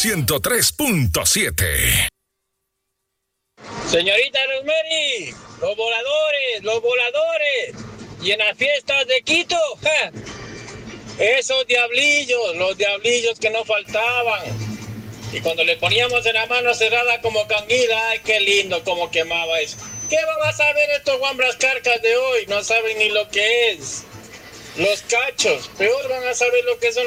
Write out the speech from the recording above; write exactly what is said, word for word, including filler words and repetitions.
ciento tres punto siete. Señorita Rosemary, los voladores, los voladores. Y en las fiestas de Quito, ja, esos diablillos, los diablillos que no faltaban. Y cuando le poníamos en la mano cerrada como canguila, ay, qué lindo como quemaba eso. ¿Qué van a saber estos guambras carcas de hoy? No saben ni lo que es. Los cachos, peor van a saber lo que son